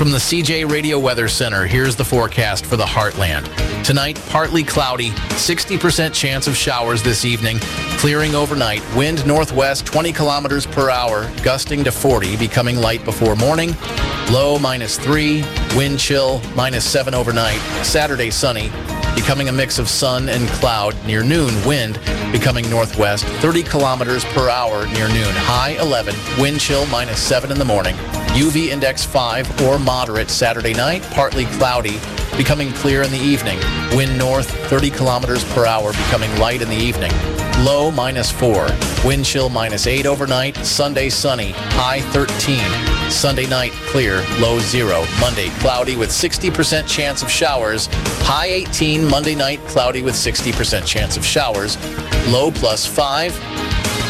From the CJ Radio Weather Center, here's the forecast for the Heartland. Tonight, partly cloudy, 60% chance of showers this evening, clearing overnight. Wind northwest 20 kilometers per hour, gusting to 40, becoming light before morning. Low -3, wind chill -7 overnight. Saturday sunny, becoming a mix of sun and cloud near noon. Wind becoming northwest 30 kilometers per hour near noon. High 11, wind chill -7 in the morning. UV index 5 or moderate Saturday night, partly cloudy, becoming clear in the evening. Wind north 30 kilometers per hour, becoming light in the evening. Low -4, wind chill -8 overnight. Sunday sunny, high 13. Sunday night clear, low 0. Monday cloudy with 60% chance of showers. High 18. Monday night cloudy with 60% chance of showers. Low +5.